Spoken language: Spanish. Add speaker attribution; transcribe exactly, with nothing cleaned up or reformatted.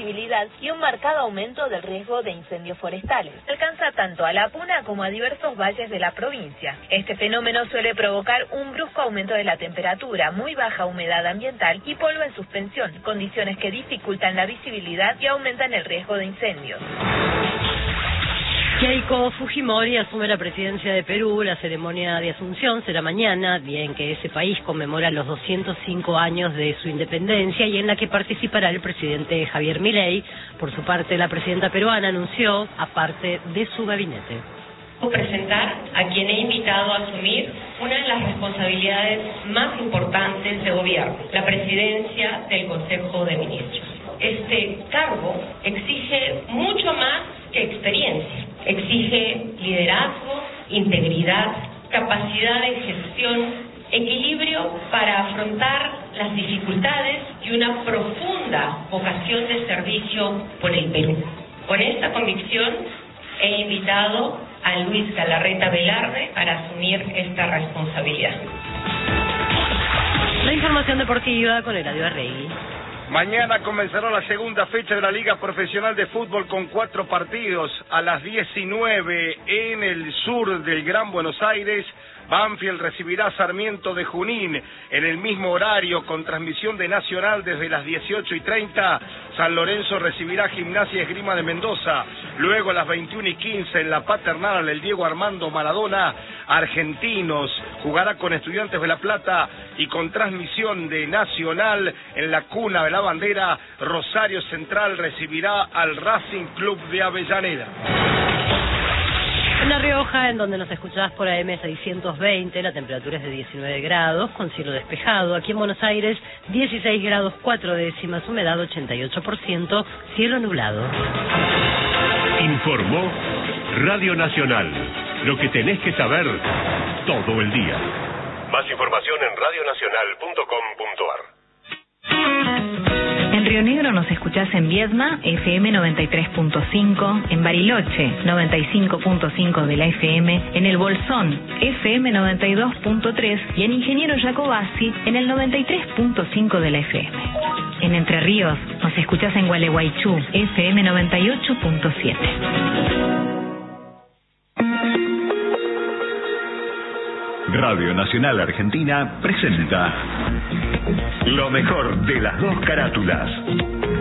Speaker 1: visibilidad y un marcado aumento del riesgo de incendios forestales. Alcanza tanto a La Puna como a diversos valles de la provincia. Este fenómeno suele provocar un brusco aumento de la temperatura, muy baja humedad ambiental y polvo en suspensión, condiciones que dificultan la visibilidad y aumentan el riesgo de incendios.
Speaker 2: Keiko Fujimori asume la presidencia de Perú. La ceremonia de asunción será mañana, día en que ese país conmemora los doscientos cinco años de su independencia y en la que participará el presidente Javier Milei. Por su parte, la presidenta peruana anunció, aparte de su gabinete,
Speaker 3: presentar a quien he invitado a asumir una de las responsabilidades más importantes de gobierno, la presidencia del Consejo de Ministros. Este cargo exige mucho más que experiencia, exige liderazgo, integridad, capacidad de gestión, equilibrio para afrontar las dificultades y una profunda vocación de servicio por el Perú. Con esta convicción he invitado a Luis Galarreta Velarde para asumir esta responsabilidad.
Speaker 2: La información deportiva con Eladio Arregui.
Speaker 4: Mañana comenzará la segunda fecha de la Liga Profesional de Fútbol con cuatro partidos. A las diecinueve en el sur del Gran Buenos Aires, Banfield recibirá a Sarmiento de Junín. En el mismo horario, con transmisión de Nacional desde las dieciocho y treinta, San Lorenzo recibirá Gimnasia Esgrima de Mendoza. Luego a las veintiuna y quince en la Paternal, el Diego Armando Maradona, Argentinos jugará con Estudiantes de La Plata, y con transmisión de Nacional en la Cuna de la Bandera, Rosario Central recibirá al Racing Club de Avellaneda.
Speaker 2: En La Rioja, en donde nos escuchás por A M seiscientos veinte, la temperatura es de diecinueve grados, con cielo despejado. Aquí en Buenos Aires, dieciséis grados cuatro décimas, humedad ochenta y ocho por ciento, cielo nublado.
Speaker 5: Informó Radio Nacional. Lo que tenés que saber todo el día. Más información en radio nacional punto com punto ar.
Speaker 6: En Río Negro nos escuchás en Viedma, F M noventa y tres punto cinco, en Bariloche, noventa y cinco punto cinco de la F M, en El Bolsón, F M noventa y dos punto tres y en Ingeniero Jacobasi, en el noventa y tres punto cinco de la F M. En Entre Ríos nos escuchás en Gualeguaychú, F M noventa y ocho punto siete.
Speaker 5: Radio Nacional Argentina presenta lo mejor de las dos carátulas.